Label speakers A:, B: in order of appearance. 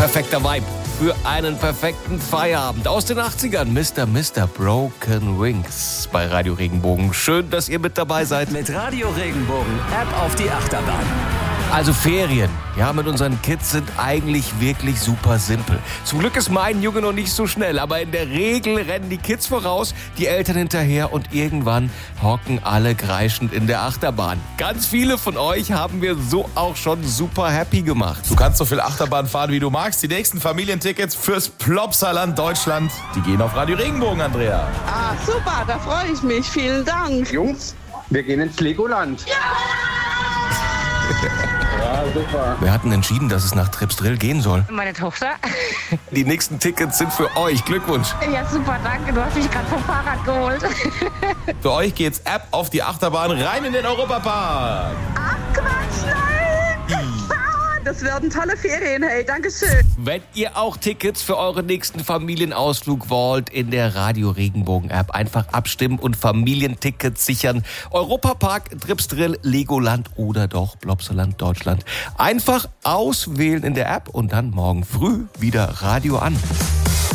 A: Perfekter Vibe für einen perfekten Feierabend. Aus den 80ern, Mr. Broken Wings bei Radio Regenbogen. Schön, dass ihr mit dabei seid.
B: Mit Radio Regenbogen, App auf die Achterbahn.
A: Also Ferien, ja, mit unseren Kids sind eigentlich wirklich super simpel. Zum Glück ist mein Junge noch nicht so schnell, aber in der Regel rennen die Kids voraus, die Eltern hinterher und irgendwann hocken alle kreischend in der Achterbahn. Ganz viele von euch haben wir so auch schon super happy gemacht.
C: Du kannst so viel Achterbahn fahren, wie du magst. Die nächsten Familientickets fürs Plopsaland Deutschland, die gehen auf Radio Regenbogen, Andrea.
D: Ah, super, da freue ich mich. Vielen Dank.
E: Jungs, wir gehen ins Legoland. Ja, super.
A: Wir hatten entschieden, dass es nach Tripsdrill gehen soll.
F: Meine Tochter.
A: Die nächsten Tickets sind für euch. Glückwunsch.
F: Ja, super, danke. Du hast mich gerade vom Fahrrad geholt.
C: Für euch geht's App auf die Achterbahn rein in den Europapark.
D: Ach, Quatsch, nein. Das werden tolle Ferien, hey, Dankeschön.
A: Wenn ihr auch Tickets für euren nächsten Familienausflug wollt, in der Radio Regenbogen App einfach abstimmen und Familientickets sichern. Europapark, Tripsdrill, Legoland oder doch Plopsaland Deutschland. Einfach auswählen in der App und dann morgen früh wieder Radio an.